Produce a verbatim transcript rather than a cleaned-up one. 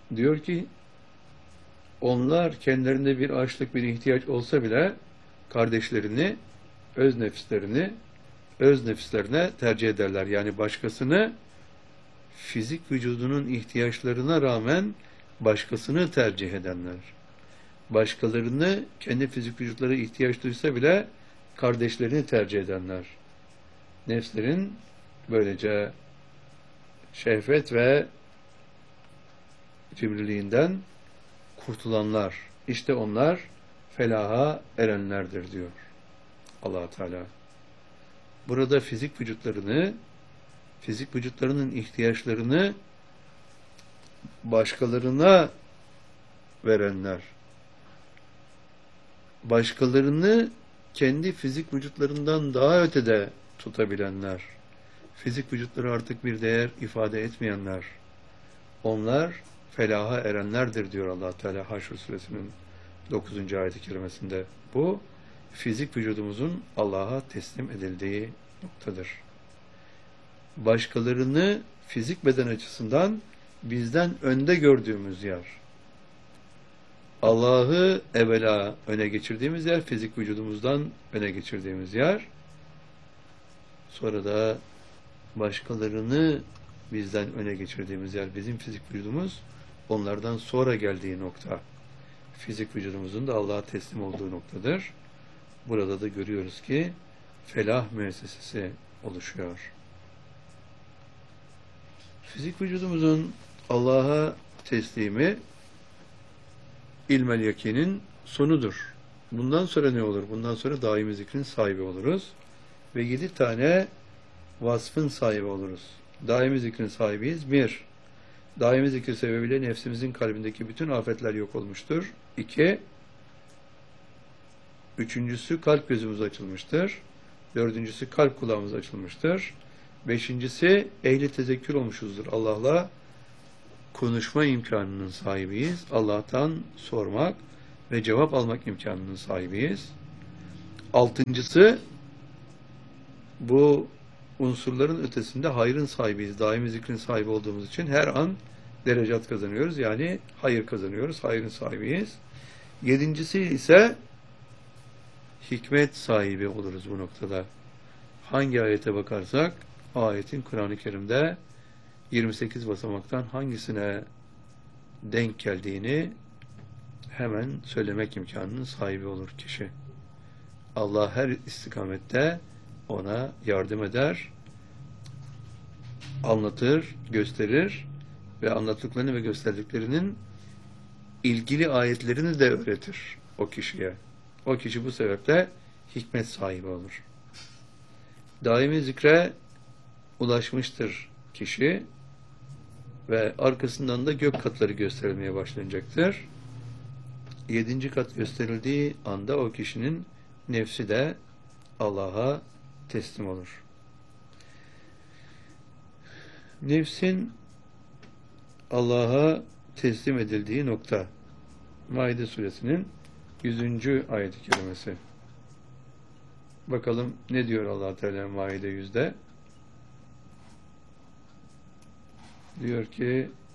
Diyor ki onlar kendilerinde bir açlık, bir ihtiyaç olsa bile kardeşlerini, öz nefislerini, öz nefislerine tercih ederler. Yani başkasını fizik vücudunun ihtiyaçlarına rağmen başkasını tercih edenler. Başkalarını kendi fizik vücutları ihtiyaç duysa bile kardeşlerini tercih edenler. Nefslerin böylece şehvet ve cimriliğinden kurtulanlar. İşte onlar felaha erenlerdir diyor Allah Teala. Burada fizik vücutlarını, fizik vücutlarının ihtiyaçlarını başkalarına verenler, başkalarını kendi fizik vücutlarından daha ötede tutabilenler, fizik vücutları artık bir değer ifade etmeyenler, onlar felaha erenlerdir diyor Allah Teala Haşr suresinin dokuzuncu ayet-i kerimesinde. Bu fizik vücudumuzun Allah'a teslim edildiği noktadır. Başkalarını fizik beden açısından bizden önde gördüğümüz yer. Allah'ı evvela öne geçirdiğimiz yer, fizik vücudumuzdan öne geçirdiğimiz yer. Sonra da başkalarını bizden öne geçirdiğimiz yer, bizim fizik vücudumuz onlardan sonra geldiği nokta. Fizik vücudumuzun da Allah'a teslim olduğu noktadır. Burada da görüyoruz ki felah müessesesi oluşuyor. Fizik vücudumuzun Allah'a teslimi ilmel yakinin sonudur. Bundan sonra ne olur? Bundan sonra daimi zikrin sahibi oluruz. Ve yedi tane vasfın sahibi oluruz. Daimi zikrin sahibiyiz. Bir, daimi zikir sebebiyle nefsimizin kalbindeki bütün afetler yok olmuştur. İki, üçüncüsü kalp gözümüz açılmıştır. Dördüncüsü kalp kulağımız açılmıştır. Beşincisi ehli tezekkür olmuşuzdur. Allah'la konuşma imkanının sahibiyiz. Allah'tan sormak ve cevap almak imkanının sahibiyiz. Altıncısı bu unsurların ötesinde hayrın sahibiyiz. Daimi zikrin sahibi olduğumuz için her an derecat kazanıyoruz. Yani hayır kazanıyoruz. Hayrın sahibiyiz. Yedincisi ise hikmet sahibi oluruz bu noktada. Hangi ayete bakarsak ayetin Kur'an-ı Kerim'de yirmi sekiz basamaktan hangisine denk geldiğini hemen söylemek imkanının sahibi olur kişi. Allah her istikamette ona yardım eder, anlatır, gösterir ve anlattıklarını ve gösterdiklerinin ilgili ayetlerini de öğretir o kişiye. O kişi bu sebeple hikmet sahibi olur. Daimi zikre ulaşmıştır kişi ve arkasından da gök katları gösterilmeye başlanacaktır. Yedinci kat gösterildiği anda o kişinin nefsi de Allah'a teslim olur. Nefsin Allah'a teslim edildiği nokta Maide suresinin yüzüncü ayet-i kerimesi. Bakalım ne diyor Allah Teala Maide yüzde? Diyor ki